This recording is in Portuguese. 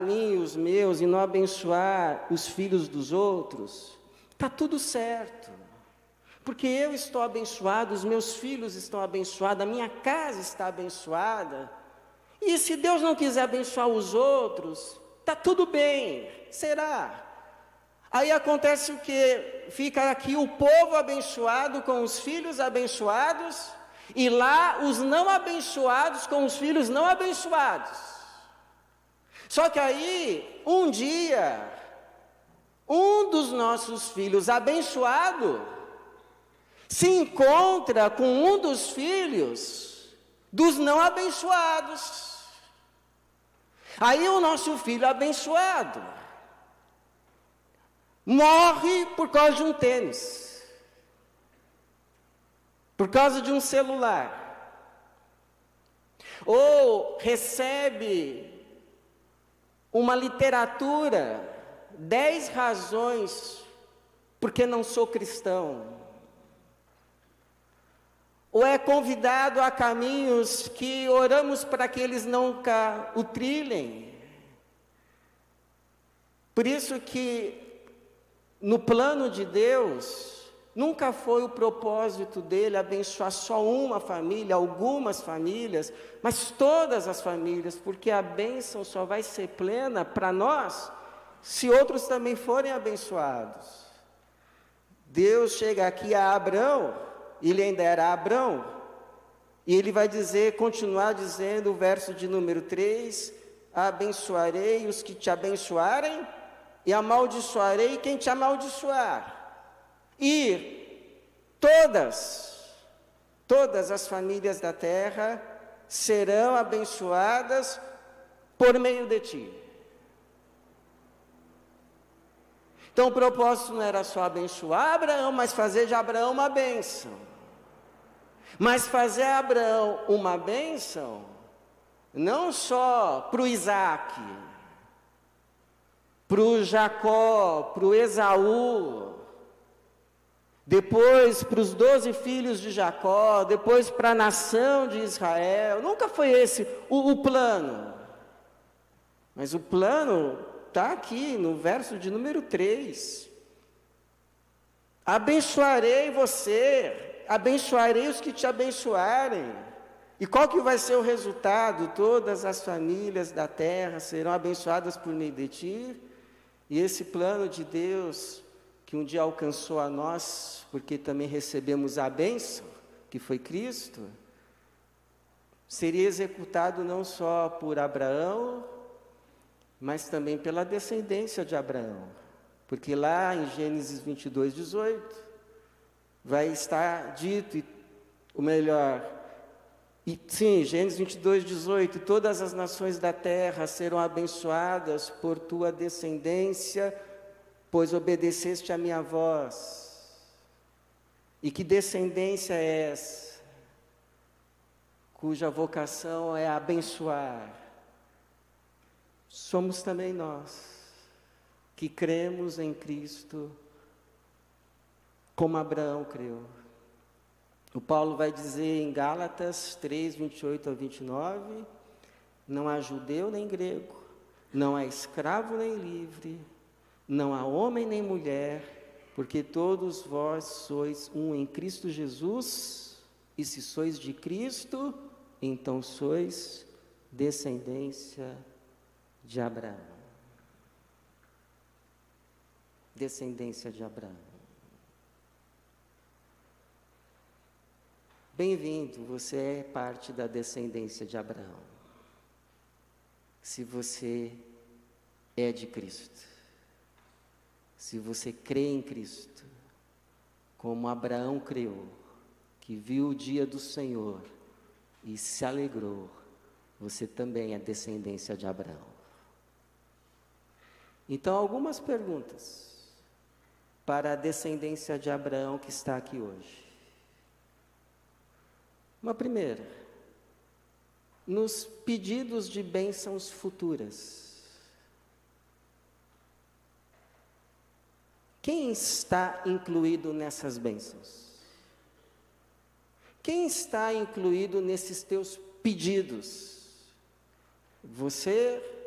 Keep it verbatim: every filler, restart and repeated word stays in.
mim e os meus e não abençoar os filhos dos outros, está tudo certo. Porque eu estou abençoado, os meus filhos estão abençoados, a minha casa está abençoada. E se Deus não quiser abençoar os outros, está tudo bem, será? Aí acontece o que? Fica aqui o povo abençoado com os filhos abençoados, e lá os não abençoados com os filhos não abençoados. Só que aí, um dia, um dos nossos filhos abençoado se encontra com um dos filhos dos não abençoados. Aí o nosso filho abençoado morre por causa de um tênis, por causa de um celular, ou recebe uma literatura, dez razões porque não sou cristão, ou é convidado a caminhos que oramos para que eles nunca o trilhem. Por isso que no plano de Deus, nunca foi o propósito dele abençoar só uma família, algumas famílias, mas todas as famílias, porque a bênção só vai ser plena para nós, se outros também forem abençoados. Deus chega aqui a Abraão, ele ainda era Abrão, e ele vai dizer, continuar dizendo o verso de número três, abençoarei os que te abençoarem, e amaldiçoarei quem te amaldiçoar. E todas, todas as famílias da terra serão abençoadas por meio de ti. Então o propósito não era só abençoar Abraão, mas fazer de Abraão uma bênção. Mas fazer Abraão uma bênção, não só para o Isaac, para o Jacó, para o Esaú, depois para os doze filhos de Jacó, depois para a nação de Israel. Nunca foi esse o, o plano. Mas o plano está aqui no verso de número três. Abençoarei você, abençoarei os que te abençoarem. E qual que vai ser o resultado? Todas as famílias da terra serão abençoadas por meio de ti. E esse plano de Deus, que um dia alcançou a nós, porque também recebemos a bênção, que foi Cristo, seria executado não só por Abraão, mas também pela descendência de Abraão. Porque lá em Gênesis vinte e dois, dezoito, vai estar dito, o melhor, e, sim, Gênesis vinte e dois, dezoito, todas as nações da terra serão abençoadas por tua descendência, pois obedeceste a minha voz. E que descendência é essa? Cuja vocação é abençoar. Somos também nós, que cremos em Cristo, como Abraão creu. O Paulo vai dizer em Gálatas três, vinte e oito a vinte e nove, não há judeu nem grego, não há escravo nem livre, não há homem nem mulher, porque todos vós sois um em Cristo Jesus, e se sois de Cristo, então sois descendência de Abraão. Descendência de Abraão. Bem-vindo, você é parte da descendência de Abraão. Se você é de Cristo, se você crê em Cristo, como Abraão creu, que viu o dia do Senhor e se alegrou, você também é descendência de Abraão. Então, algumas perguntas para a descendência de Abraão que está aqui hoje. Uma primeira, nos pedidos de bênçãos futuras, quem está incluído nessas bênçãos? Quem está incluído nesses teus pedidos? Você